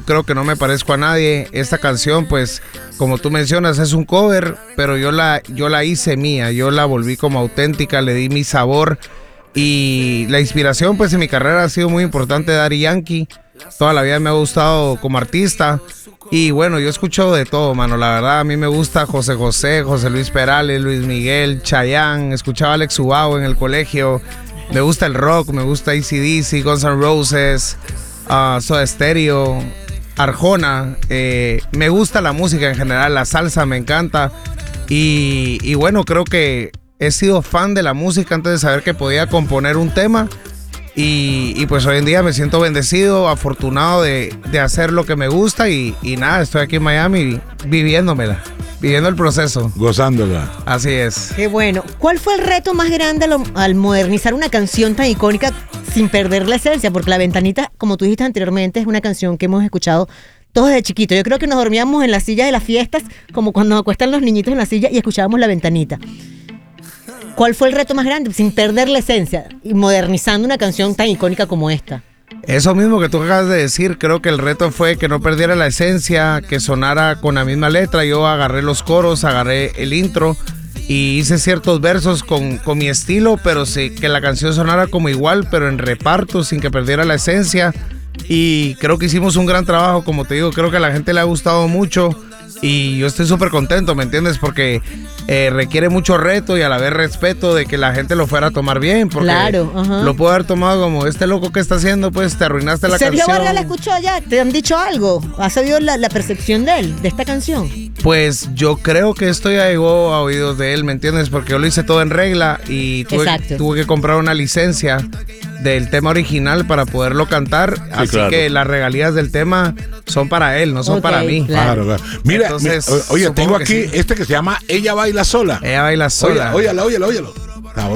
creo que no me parezco a nadie. Esta canción, pues, como tú mencionas, es un cover, pero yo la hice mía, yo la volví como auténtica, le di mi sabor. Y la inspiración, pues, en mi carrera ha sido muy importante Daddy Yankee. Toda la vida me ha gustado como artista. Y bueno, yo escucho de todo, mano. La verdad, a mí me gusta José José, José Luis Perales, Luis Miguel, Chayanne. Escuchaba a Alex Ubago en el colegio. Me gusta el rock, me gusta AC/DC, Guns N' Roses, Soda Stereo, Arjona. Me gusta la música en general, la salsa me encanta. Y bueno, creo que he sido fan de la música antes de saber que podía componer un tema. Y pues hoy en día me siento bendecido, afortunado de hacer lo que me gusta y nada, estoy aquí en Miami viviéndomela, viviendo el proceso. Gozándola. Así es. Qué bueno. ¿Cuál fue el reto más grande al modernizar una canción tan icónica sin perder la esencia? Porque La Ventanita, como tú dijiste anteriormente, es una canción que hemos escuchado todos desde chiquitos. Yo creo que nos dormíamos en la silla de las fiestas, como cuando nos acuestan los niñitos en la silla y escuchábamos La Ventanita. ¿Cuál fue el reto más grande sin perder la esencia y modernizando una canción tan icónica como esta? Eso mismo que tú acabas de decir, creo que el reto fue que no perdiera la esencia, que sonara con la misma letra. Yo agarré los coros, agarré el intro y hice ciertos versos con mi estilo, pero sí, que la canción sonara como igual, pero en reparto, sin que perdiera la esencia. Y creo que hicimos un gran trabajo, como te digo, creo que a la gente le ha gustado mucho. Y yo estoy súper contento, ¿me entiendes? Porque requiere mucho reto y a la vez respeto de que la gente lo fuera a tomar bien. Porque claro, lo puedo haber tomado como este loco que está haciendo, pues te arruinaste la Sergio canción. Vargas la escuchó ya, ¿te han dicho algo? ¿Has sabido la percepción de él, de esta canción? Pues yo creo que esto ya llegó a oídos de él, ¿me entiendes? Porque yo lo hice todo en regla y tuve que comprar una licencia del tema original para poderlo cantar, sí, así claro. Que las regalías del tema son para él, no son para mí. Claro. Mira, entonces, oye, tengo aquí sí. este que se llama Ella Baila Sola. Ella Baila Sola. Óyalo.